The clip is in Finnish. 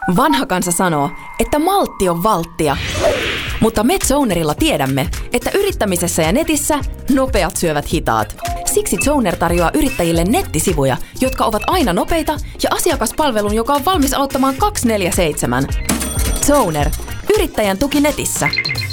Vanha kansa sanoo, että maltti on valttia. Mutta me Zonerilla tiedämme, että yrittämisessä ja netissä nopeat syövät hitaat. Siksi Zoner tarjoaa yrittäjille nettisivuja, jotka ovat aina nopeita ja asiakaspalvelun, joka on valmis auttamaan 24/7. Zoner. Yrittäjän tuki netissä.